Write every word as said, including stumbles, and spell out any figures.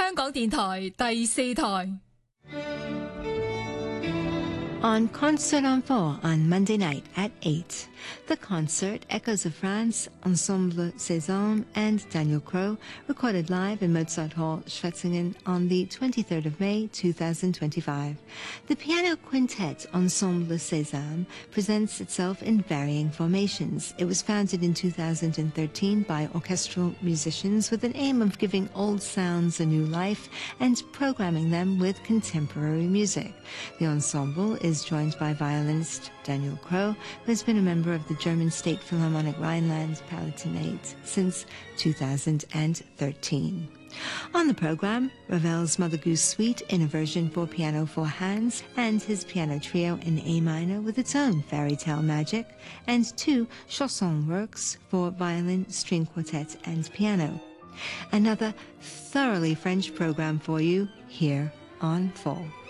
香港電台第四台。 On Concert on Four on Monday night at eight. The concert, Echoes of France, Ensemble Cézanne and Daniel Crowe, recorded live in Mozart Hall, Schwetzingen on the twenty-third of May, two thousand twenty-five. The piano quintet Ensemble Cézanne presents itself in varying formations. It was founded in two thousand thirteen by orchestral musicians with an aim of giving old sounds a new life and programming them with contemporary music. The ensemble is joined by violinist Daniel Crowe, who has been a member of the German State Philharmonic Rhineland-Palatinate since two thousand thirteen. On the program, Ravel's Mother Goose Suite in a version for piano four hands, and his piano trio in A minor with its own fairy tale magic, and two chanson works for violin, string quartet, and piano. Another thoroughly French program for you here on Fall.